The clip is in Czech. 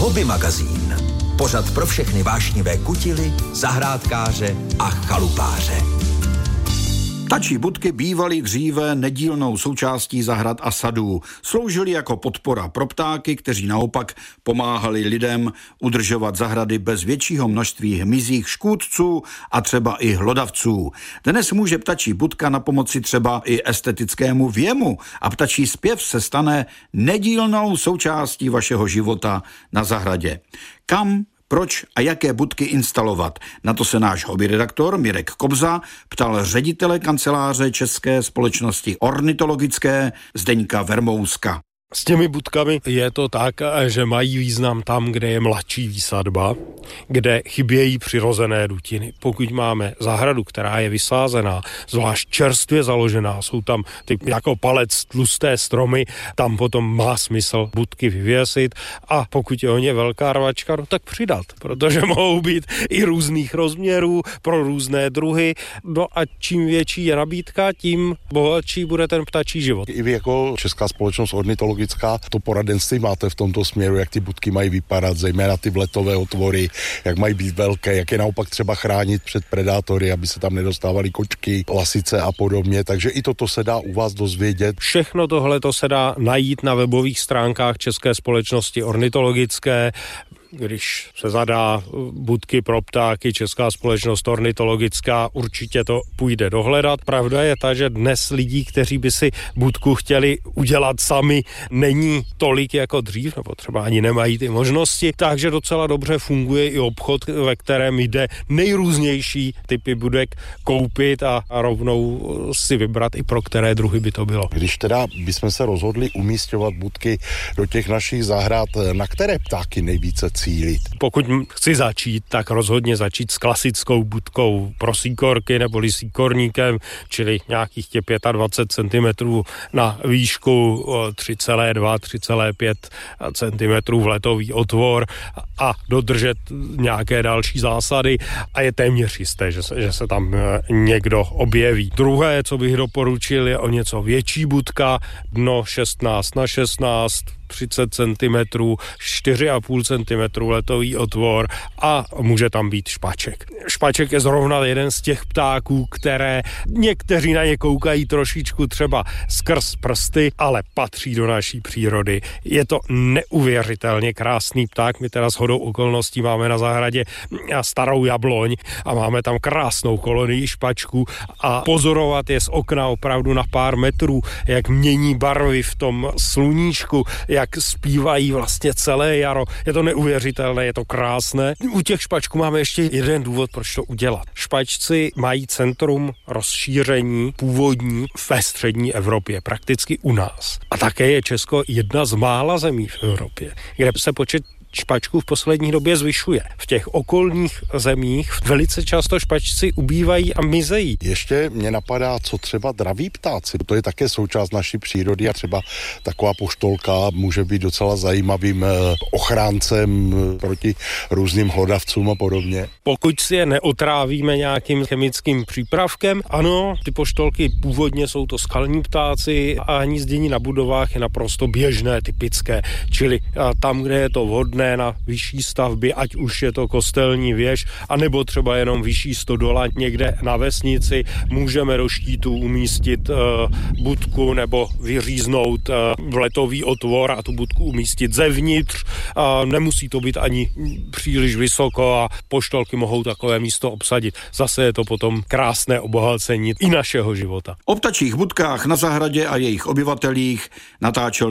Hobby magazín. Pořad pro všechny vášnivé kutily, zahrádkáře a chalupáře. Ptačí budky bývaly dříve nedílnou součástí zahrad a sadů. Sloužily jako podpora pro ptáky, kteří naopak pomáhali lidem udržovat zahrady bez většího množství hmyzích škůdců a třeba i hlodavců. Dnes může ptačí budka napomoci třeba i estetickému věmu a ptačí zpěv se stane nedílnou součástí vašeho života na zahradě. Kam, proč a jaké budky instalovat? Na to se náš hobby redaktor Mirek Kobza ptal ředitele kanceláře České společnosti ornitologické Zdeňka Vermouska. S těmi budkami je to tak, že mají význam tam, kde je mladší výsadba, kde chybějí přirozené dutiny. Pokud máme zahradu, která je vysázená, zvlášť čerstvě založená, jsou tam ty jako palec tlusté stromy, tam potom má smysl budky vyvěsit a pokud je o ně velká rvačka, no tak přidat, protože mohou být i různých rozměrů pro různé druhy. No a čím větší je nabídka, tím bohatší bude ten ptačí život. I vy jako Česká společnost ornitologická to poradenství máte v tomto směru, jak ty budky mají vypadat, zejména ty vletové otvory, jak mají být velké, jak je naopak třeba chránit před predátory, aby se tam nedostávaly kočky, lasice a podobně, takže i toto se dá u vás dozvědět. Všechno tohleto se dá najít na webových stránkách České společnosti ornitologické. Když se zadá budky pro ptáky Česká společnost ornitologická, určitě to půjde dohledat. Pravda je ta, že dnes lidí, kteří by si budku chtěli udělat sami, není tolik jako dřív, nebo třeba ani nemají ty možnosti, takže docela dobře funguje i obchod, ve kterém jde nejrůznější typy budek koupit a rovnou si vybrat i pro které druhy by to bylo. Když teda bychom se rozhodli umísťovat budky do těch našich zahrad, na které ptáky nejvíce cílit? Pokud chci začít, tak rozhodně začít s klasickou budkou pro síkorky neboli síkorníkem, čili nějakých 25 cm na výšku 3,2-3,5 cm vletový otvor a dodržet nějaké další zásady a je téměř jisté, že se tam někdo objeví. Druhé, co bych doporučil, je o něco větší budka, dno 16x16, 30 cm, 4,5 cm letový otvor a může tam být špaček. Špaček je zrovna jeden z těch ptáků, které někteří na ně koukají trošičku třeba skrz prsty, ale patří do naší přírody. Je to neuvěřitelně krásný pták. My teda shodou okolností máme na zahradě starou jabloň a máme tam krásnou kolonii špačků a pozorovat je z okna opravdu na pár metrů, jak mění barvy v tom sluníčku, jak zpívají vlastně celé jaro. Je to neuvěřitelné, je to krásné. U těch špačků máme ještě jeden důvod, proč to udělat. Špačci mají centrum rozšíření původní ve střední Evropě, prakticky u nás. A také je Česko jedna z mála zemí v Evropě, kde se počet špačků v poslední době zvyšuje. V těch okolních zemích velice často špačci ubývají a mizejí. Ještě mě napadá, co třeba draví ptáci. To je také součást naší přírody a třeba taková poštolka může být docela zajímavým ochráncem proti různým hlodavcům a podobně. Pokud si je neotrávíme nějakým chemickým přípravkem, ano, ty poštolky původně jsou to skalní ptáci a hnízdění na budovách je naprosto běžné, typické, čili tam, kde je to vhodné na vyšší stavby, ať už je to kostelní věž, anebo třeba jenom vyšší stodola někde na vesnici, můžeme do štítu umístit budku nebo vyříznout vletový otvor a tu budku umístit zevnitř. Nemusí to být ani příliš vysoko a poštolky mohou takové místo obsadit. Zase je to potom krásné obohacení i našeho života. O ptačích budkách na zahradě a jejich obyvatelích natáčel